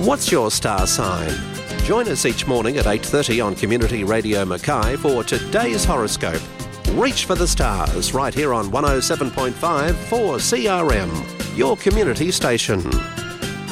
What's your star sign? Join us each morning at 8:30 on Community Radio Mackay for today's horoscope. Reach for the stars right here on 107.5 for CRM, your community station.